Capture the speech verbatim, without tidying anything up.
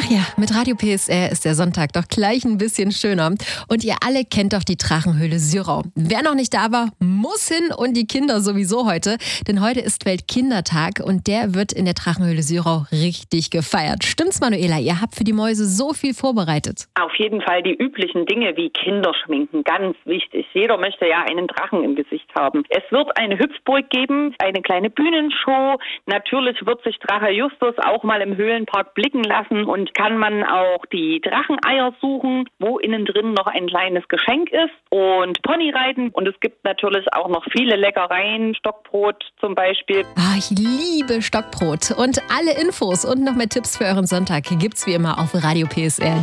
Ja, mit Radio P S R ist der Sonntag doch gleich ein bisschen schöner. Und ihr alle kennt doch die Drachenhöhle Syrau. Wer noch nicht da war, muss hin und die Kinder sowieso heute. Denn heute ist Weltkindertag und der wird in der Drachenhöhle Syrau richtig gefeiert. Stimmt's, Manuela? Ihr habt für die Mäuse so viel vorbereitet. Auf jeden Fall die üblichen Dinge wie Kinderschminken, ganz wichtig. Jeder möchte ja einen Drachen im Gesicht haben. Es wird eine Hüpfburg geben, eine kleine Bühnenshow. Natürlich wird sich Drache Justus auch mal im Höhlenpark blicken lassen und kann man auch die Dracheneier suchen, wo innen drin noch ein kleines Geschenk ist, und Ponyreiten. Und es gibt natürlich auch noch viele Leckereien, Stockbrot zum Beispiel. Ah, ich liebe Stockbrot. Und alle Infos und noch mehr Tipps für euren Sonntag gibt's wie immer auf Radio P S R.